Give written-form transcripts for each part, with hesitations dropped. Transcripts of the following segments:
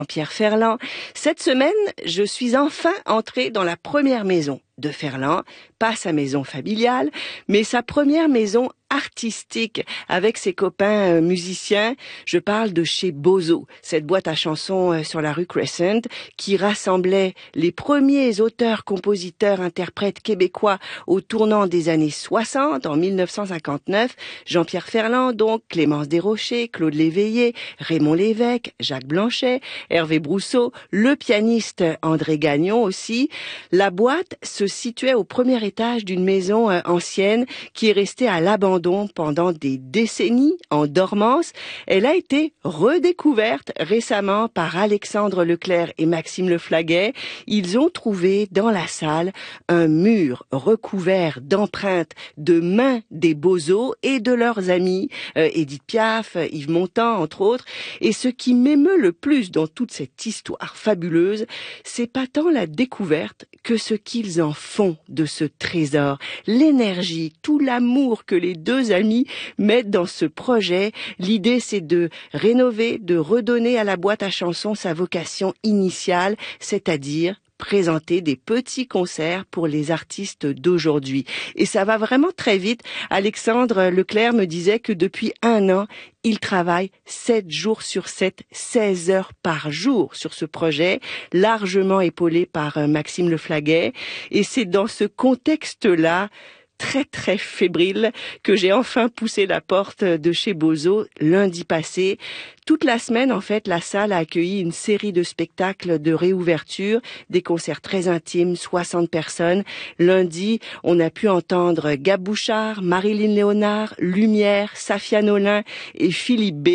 Jean-Pierre Ferland. Cette semaine, je suis enfin entrée dans la première maison de Ferland, pas sa maison familiale, mais sa première maison artistique avec ses copains musiciens. Je parle de chez Bozo, cette boîte à chansons sur la rue Crescent qui rassemblait les premiers auteurs, compositeurs, interprètes québécois au tournant des années 60, en 1959. Jean-Pierre Ferland, donc, Clémence Desrochers, Claude Léveillé, Raymond Lévesque, Jacques Blanchet, Hervé Brousseau, le pianiste André Gagnon aussi. La boîte se situait au premier étage d'une maison ancienne qui est restée à l'abandon pendant des décennies en dormance. Elle a été redécouverte récemment par Alexandre Leclerc et Maxime Leflaguet. Ils ont trouvé dans la salle un mur recouvert d'empreintes de mains des Bozo et de leurs amis, Édith Piaf, Yves Montand, entre autres. Et ce qui m'émeut le plus dans toute cette histoire fabuleuse, c'est pas tant la découverte que ce qu'ils en font de ce trésor, l'énergie, tout l'amour que les deux amis mettent dans ce projet. L'idée, c'est de rénover, de redonner à la boîte à chansons sa vocation initiale, c'est-à-dire présenter des petits concerts pour les artistes d'aujourd'hui. Et ça va vraiment très vite. Alexandre Leclerc me disait que depuis 1 an, il travaille 7 jours sur 7, 16 heures par jour sur ce projet, largement épaulé par Maxime Leflaguet. Et c'est dans ce contexte-là, très fébrile, que j'ai enfin poussé la porte de chez Bozo lundi passé. Toute la semaine, en fait, la salle a accueilli une série de spectacles de réouverture, des concerts très intimes, 60 personnes. Lundi, on a pu entendre Gab Bouchard, Marilyn Léonard, Lumière, Safia Nolin et Philippe B.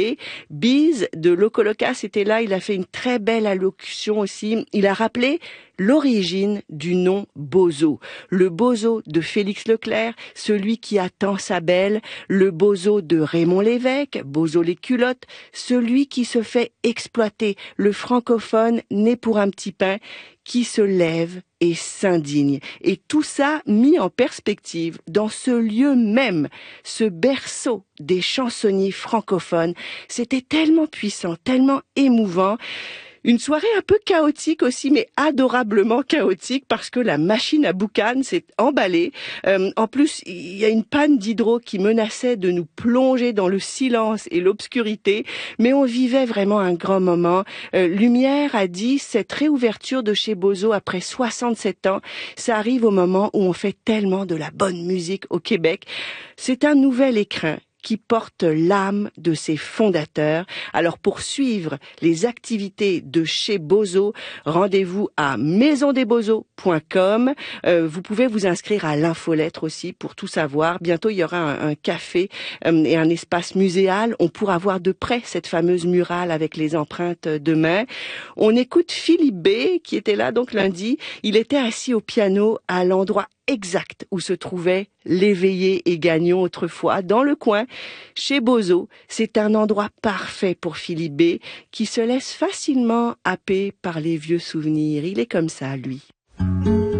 Biz de Locolocas était là, il a fait une très belle allocution aussi. Il a rappelé l'origine du nom Bozo. Le Bozo de Félix Leclerc, celui qui attend sa belle, le Bozo de Raymond Lévesque, Bozo les culottes, celui qui se fait exploiter, le francophone né pour un petit pain, qui se lève et s'indigne. Et tout ça mis en perspective dans ce lieu même, ce berceau des chansonniers francophones. C'était tellement puissant, tellement émouvant. Une soirée un peu chaotique aussi, mais adorablement chaotique parce que la machine à boucan s'est emballée. En plus, il y a une panne d'hydro qui menaçait de nous plonger dans le silence et l'obscurité, mais on vivait vraiment un grand moment. Lumière a dit, cette réouverture de chez Bozo après 67 ans, ça arrive au moment où on fait tellement de la bonne musique au Québec. C'est un nouvel écrin qui porte l'âme de ses fondateurs. Alors pour suivre les activités de chez Bozo, rendez-vous à maisondesbozo.com. Vous pouvez vous inscrire à l'infolettre aussi pour tout savoir. Bientôt il y aura un café et un espace muséal. On pourra voir de près cette fameuse murale avec les empreintes de main. On écoute Philippe B qui était là donc lundi. Il était assis au piano à l'endroit exact où se trouvaient Léveillé et Gagnon autrefois, dans le coin, chez Bozo. C'est un endroit parfait pour Philippe B, qui se laisse facilement happer par les vieux souvenirs. Il est comme ça, lui.